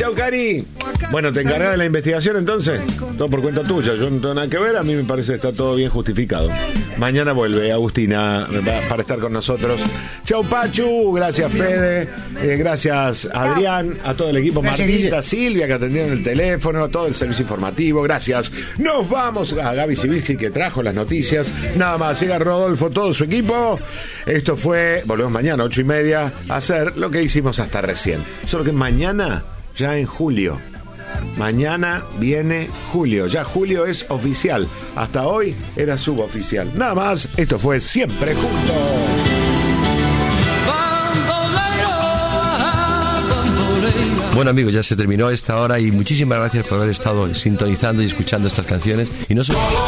Chau, Cari. Bueno, ¿te encargás de la investigación entonces? Todo por cuenta tuya, yo no tengo nada que ver, a mí me parece que está todo bien justificado. Mañana vuelve Agustina para estar con nosotros. Chau, Pachu, gracias, Fede, gracias, Adrián, a todo el equipo, Gracias, Martita, Silvia, que atendieron el teléfono, todo el servicio informativo, gracias. Nos vamos a Gaby Sibilski, que trajo las noticias. Nada más, llega Rodolfo, todo su equipo. Esto fue, volvemos mañana, 8:30, a hacer lo que hicimos hasta recién. Solo que mañana, ya en julio. Mañana viene julio. Ya julio es oficial. Hasta hoy era suboficial. Nada más, esto fue Siempre Juntos. Bueno, amigos, ya se terminó esta hora y muchísimas gracias por haber estado sintonizando y escuchando estas canciones. Y no se